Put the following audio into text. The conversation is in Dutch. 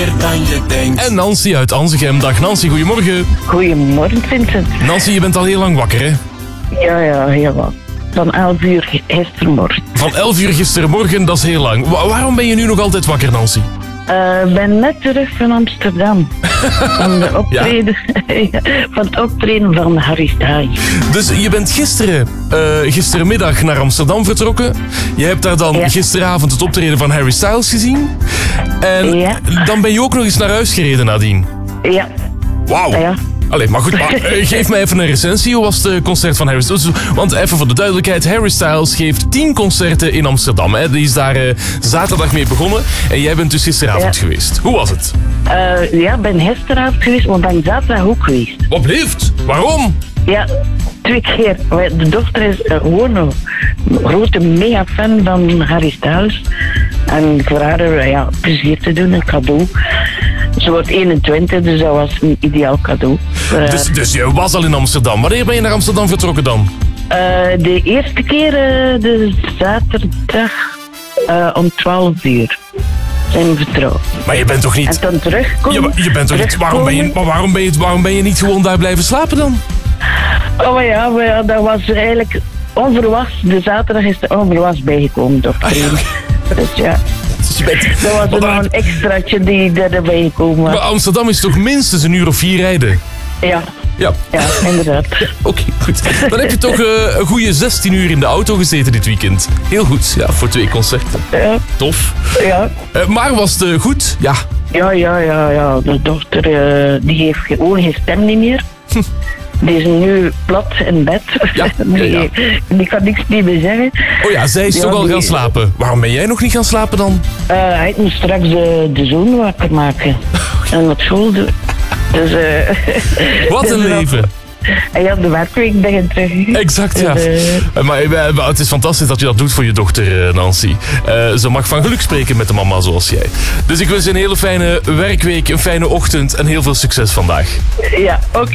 wakker dan je denkt. En Nancy uit Anzegem. Dag Nancy, goedemorgen. Goedemorgen, Vincent. Nancy, je bent al heel lang wakker, hè? Ja, heel wat. Van 11 uur gistermorgen. Van 11 uur gistermorgen, dat is heel lang. Waarom ben je nu nog altijd wakker, Nancy? Ik ben net terug van Amsterdam. Van, de optreden, van het optreden van Harry Styles. Dus je bent gistermiddag naar Amsterdam vertrokken. Je hebt daar dan gisteravond het optreden van Harry Styles gezien. En dan ben je ook nog eens naar huis gereden nadien. Ja. Wauw. Ja. Allee, maar goed, geef mij even een recensie. Hoe was het concert van Harry Styles? Want even voor de duidelijkheid, Harry Styles geeft 10 concerten in Amsterdam. Hè. Die is daar zaterdag mee begonnen. En jij bent dus gisteravond geweest. Hoe was het? Ik ben gisteravond geweest, maar ben zaterdag ook geweest. Wat blieft? Waarom? Ja, 2 keer. De dochter is gewoon een grote mega fan van Harry Styles. En ik vraag haar plezier te doen, een cadeau. Ze wordt 21, dus dat was een ideaal cadeau. Dus je was al in Amsterdam. Wanneer ben je naar Amsterdam vertrokken dan? De eerste keer, de zaterdag om 12 uur zijn we vertrokken. Maar je bent toch niet... En dan terugkomen. Je bent toch niet... Waarom ben je niet gewoon daar blijven slapen dan? Oh maar ja, dat was eigenlijk onverwachts. De zaterdag is er onverwachts bijgekomen door trainen. Dus ja. Dat was nog een extraatje die erbij gekomen was. Maar Amsterdam is toch minstens 1 uur of 4 rijden? Ja, inderdaad. Oké, goed. Dan heb je toch een goede 16 uur in de auto gezeten dit weekend. Heel goed, ja, voor 2 concerten. Ja. Tof. Ja. Maar was het goed? Ja. Ja. De dochter die heeft gewoon geen stem niet meer. Die is nu plat in bed. Ja. Die kan niks meer zeggen. Oh ja, zij is toch al gaan slapen. Waarom ben jij nog niet gaan slapen dan? Hij moet straks de zoon wakker maken. En op school doen. Dus, Wat een leven. En ja, de werkweek begint terug. Exact, ja. Maar het is fantastisch dat je dat doet voor je dochter, Nancy. Ze mag van geluk spreken met de mama zoals jij. Dus ik wens je een hele fijne werkweek, een fijne ochtend en heel veel succes vandaag. Ja, oké.